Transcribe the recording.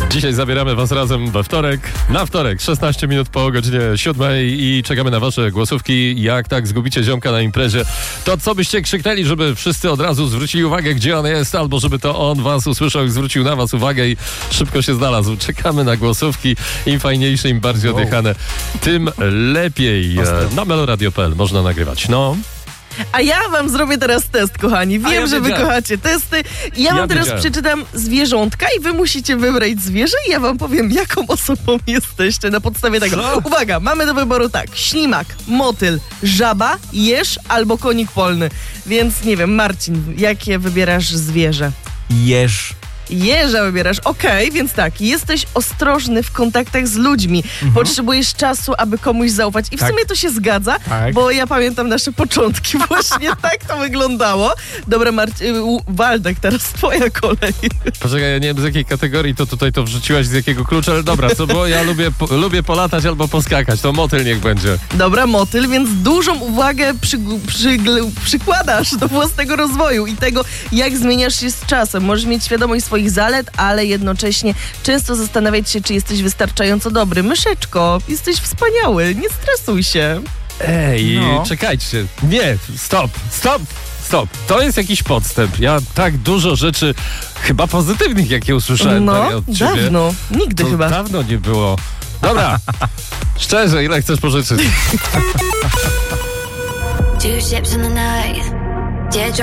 Dzisiaj zabieramy was razem we wtorek, na wtorek, 16 minut po godzinie 7 i czekamy na wasze głosówki. Jak tak zgubicie ziomka na imprezie, to co byście krzyknęli, żeby wszyscy od razu zwrócili uwagę, gdzie on jest, albo żeby to on was usłyszał i zwrócił na was uwagę i szybko się znalazł. Czekamy na głosówki. Im fajniejsze, im bardziej odjechane, tym lepiej. Na meloradio.pl można nagrywać. No. A ja wam zrobię teraz test, kochani. Wiem, że wy kochacie testy. Ja wam teraz przeczytam zwierzątka i wy musicie wybrać zwierzę i ja wam powiem, jaką osobą jesteście na podstawie tego. Co? Uwaga, mamy do wyboru tak. Ślimak, motyl, żaba, jeż albo konik polny. Więc nie wiem, Marcin, jakie wybierasz zwierzę? Jeż. Jeża wybierasz. Okej, więc tak, jesteś ostrożny w kontaktach z ludźmi. Potrzebujesz czasu, aby komuś zaufać. I w sumie to się zgadza, bo ja pamiętam nasze początki. Właśnie tak to wyglądało. Dobra, Waldek, teraz twoja kolej. Poczekaj, ja nie wiem z jakiej kategorii to tutaj to wrzuciłaś, z jakiego klucza, ale dobra, co, bo ja lubię polatać albo poskakać, to motyl niech będzie. Dobra, motyl, więc dużą uwagę przykładasz do własnego rozwoju i tego, jak zmieniasz się z czasem. Możesz mieć świadomość swoich zalet, ale jednocześnie często zastanawiać się, czy jesteś wystarczająco dobry. Myszeczko, jesteś wspaniały, nie stresuj się. Ej, czekajcie. Nie, stop. To jest jakiś podstęp. Ja tak dużo rzeczy, chyba pozytywnych, jakie usłyszałem od ciebie. Dawno. Nigdy to chyba. Dawno nie było. Dobra, szczerze, ile chcesz pożyczyć?